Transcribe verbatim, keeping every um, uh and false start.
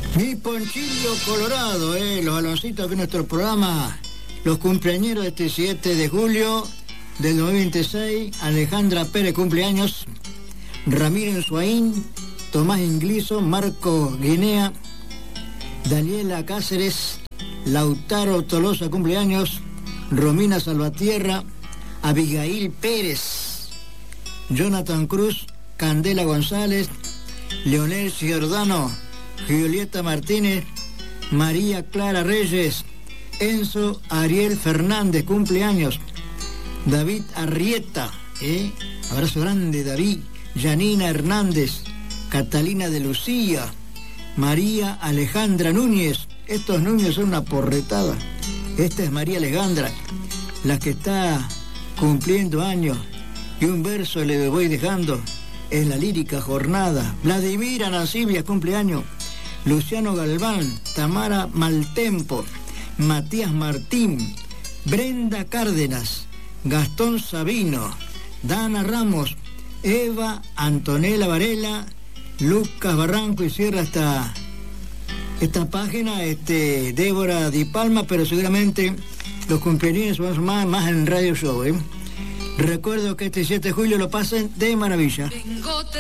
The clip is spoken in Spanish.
Mi Ponchillo Colorado, eh, los baloncitos de nuestro programa, los cumpleañeros de este siete de julio del dos mil veintiséis, Alejandra Pérez cumpleaños, Ramiro Suaín, Tomás Ingliso, Marco Guinea, Daniela Cáceres, Lautaro Tolosa cumpleaños, Romina Salvatierra, Abigail Pérez, Jonathan Cruz, Candela González, Leonel Giordano, Julieta Martínez, María Clara Reyes, Enzo Ariel Fernández, cumpleaños, David Arrieta, ¿eh? Abrazo grande, David, Janina Hernández, Catalina de Lucía, María Alejandra Núñez. Estos Núñez son una porretada. Esta es María Alejandra, la que está cumpliendo años, y un verso le voy dejando en la lírica jornada. Vladimira Nancibia, cumpleaños, Luciano Galván, Tamara Maltempo, Matías Martín, Brenda Cárdenas, Gastón Sabino, Dana Ramos, Eva Antonella Varela, Lucas Barranco, y cierra esta, esta página este, Débora Di Palma, pero seguramente los cumpleaños van más, más en Radio Show, ¿eh? Recuerdo que este siete de julio lo pasen de maravilla.